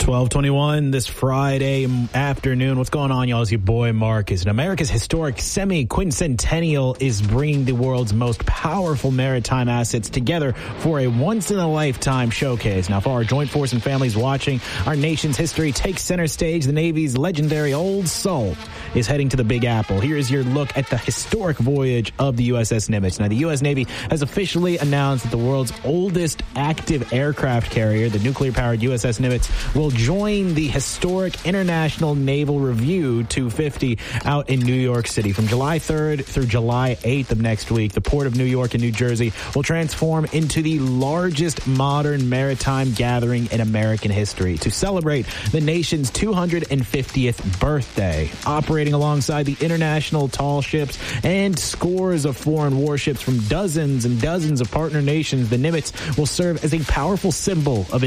12:21 this Friday afternoon. What's going on, y'all? It's your boy Marcus. And America's historic semi-quincentennial is bringing the world's most powerful maritime assets together for a once-in-a-lifetime showcase. Now, for our joint force and families watching, our nation's history takes center stage. The Navy's legendary Old Soul is heading to the Big Apple. Here's your look at the historic voyage of the USS Nimitz. Now, the U.S. Navy has officially announced that the world's oldest active aircraft carrier, the nuclear-powered USS Nimitz, will join the historic International Naval Review 250 out in New York City. From July 3rd through July 8th of next week, the Port of New York and New Jersey will transform into the largest modern maritime gathering in American history to celebrate the nation's 250th birthday. Operating alongside the international tall ships and scores of foreign warships from dozens and dozens of partner nations, the Nimitz will serve as a powerful symbol of